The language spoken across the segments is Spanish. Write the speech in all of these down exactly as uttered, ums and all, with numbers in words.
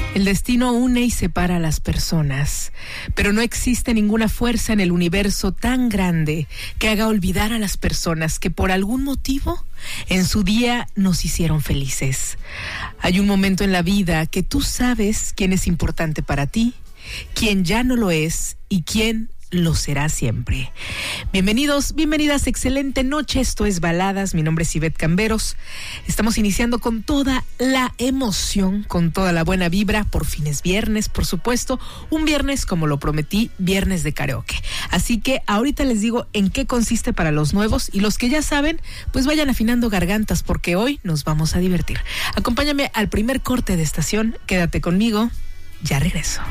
El destino une y separa a las personas, pero no existe ninguna fuerza en el universo tan grande que haga olvidar a las personas que por algún motivo en su día nos hicieron felices. Hay un momento en la vida que tú sabes quién es importante para ti, quién ya no lo es y quién lo será siempre. Bienvenidos, bienvenidas, excelente noche. Esto es Baladas, mi nombre es Ivette Camberos. Estamos iniciando con toda la emoción, con toda la buena vibra. Por fin es viernes, por supuesto. Un viernes, como lo prometí, viernes de karaoke. Así que ahorita les digo en qué consiste para los nuevos, y los que ya saben, pues vayan afinando gargantas porque hoy nos vamos a divertir. Acompáñame al primer corte de estación. Quédate conmigo, ya regreso.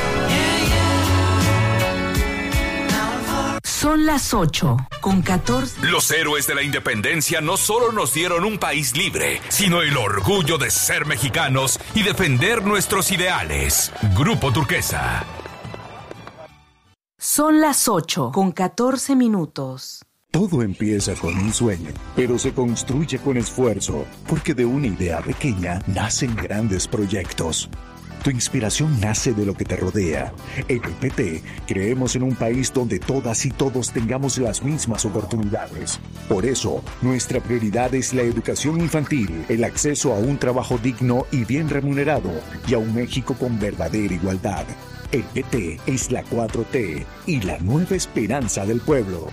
Son las ocho con catorce. Los héroes de la independencia no solo nos dieron un país libre, sino el orgullo de ser mexicanos y defender nuestros ideales. Grupo Turquesa. Son las ocho con catorce minutos. Todo empieza con un sueño, pero se construye con esfuerzo, porque de una idea pequeña nacen grandes proyectos. Tu inspiración nace de lo que te rodea. En el P T creemos en un país donde todas y todos tengamos las mismas oportunidades. Por eso, nuestra prioridad es la educación infantil, el acceso a un trabajo digno y bien remunerado, y a un México con verdadera igualdad. El P T es la cuatro T y la nueva esperanza del pueblo.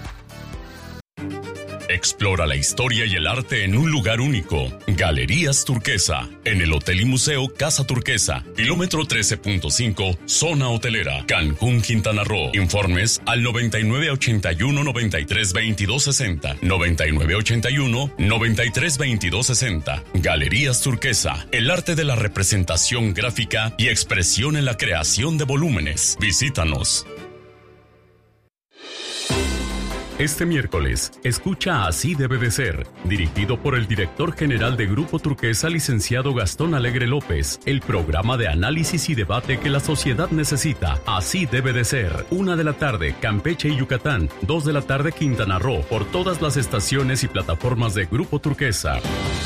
Explora la historia y el arte en un lugar único. Galerías Turquesa, en el Hotel y Museo Casa Turquesa, kilómetro trece punto cinco, zona hotelera, Cancún, Quintana Roo. Informes al noventa y nueve ochenta y uno noventa y tres veintidós sesenta, noventa y nueve ochenta y uno noventa y tres veintidós sesenta. Galerías Turquesa, el arte de la representación gráfica y expresión en la creación de volúmenes. Visítanos. Este miércoles, escucha Así debe de ser, dirigido por el director general de Grupo Turquesa, licenciado Gastón Alegre López, el programa de análisis y debate que la sociedad necesita. Así debe de ser. Una de la tarde, Campeche y Yucatán. Dos de la tarde, Quintana Roo, por todas las estaciones y plataformas de Grupo Turquesa.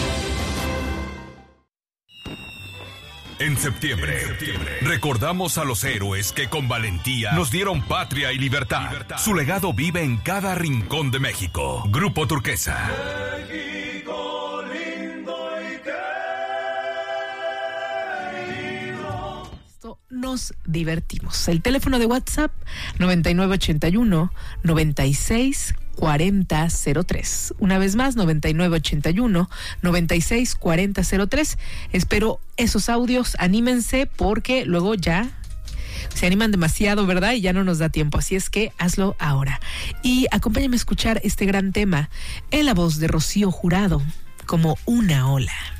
En septiembre, recordamos a los héroes que con valentía nos dieron patria y libertad. Su legado vive en cada rincón de México. Grupo Turquesa. México lindo y querido. Nos divertimos. El teléfono de WhatsApp noventa y nueve ochenta y uno noventa y seis cuarenta cero tres. Una vez más, noventa y nueve ochenta y uno noventa y seis cuarenta cero tres. Espero esos audios, anímense porque luego ya se animan demasiado, ¿verdad? Y ya no nos da tiempo, así es que hazlo ahora. Y acompáñame a escuchar este gran tema en la voz de Rocío Jurado, Como una ola.